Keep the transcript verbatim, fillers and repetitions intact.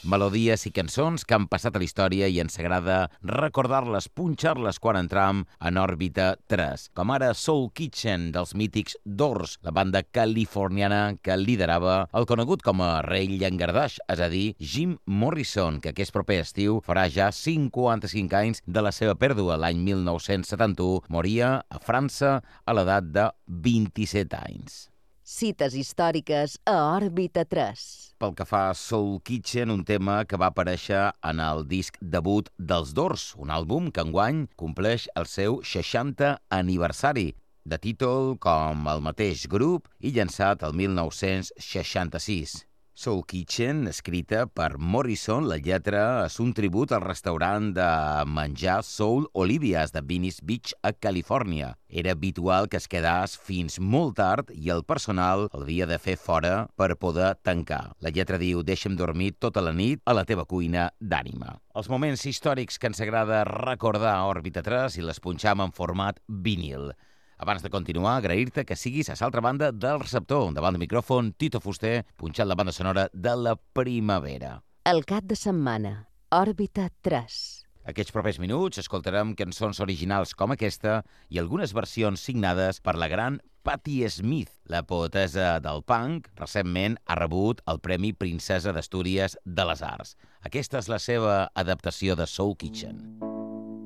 Melodies i cançons que han passat a la història i ens agrada recordar-les, punxar-les quan entram en òrbita tres. Com ara Soul Kitchen dels mítics Doors, la banda californiana que liderava el conegut com a rei llangardaix, és a dir, Jim Morrison, que aquest proper estiu farà ja cinquanta-cinc anys de la seva pèrdua. L'any mil nou-cents setanta-u moria a França a l'edat de vint-i-set anys. Cites històriques a Òrbita tres. Pel que fa a Soul Kitchen, un tema que va aparèixer en el disc debut dels Doors, un àlbum que enguany compleix el seu seixantè aniversari, de títol com el mateix grup i llançat el mil nou-cents seixanta-sis. Soul Kitchen, escrita per Morrison, la lletra és un tribut al restaurant de menjar Soul Olivia's de Venice Beach a Califòrnia. Era habitual que es quedés fins molt tard i el personal el havia de fer fora per poder tancar. La lletra diu: deixa'm dormir tota la nit a la teva cuina d'ànima. Els moments històrics que ens agrada recordar a Òrbita tres i les punxam en format vinil. Abans de continuar, agrair-te que siguis a l'altra banda del receptor. Davant del micròfon, Tito Fuster, punxant la banda sonora de la primavera. El cap de setmana, Òrbita tres. Aquests propers minuts escoltarem cançons originals com aquesta i algunes versions signades per la gran Patti Smith. La poetessa del punk recentment ha rebut el Premi Princesa d'Astúries de les Arts. Aquesta és la seva adaptació de Soul Kitchen.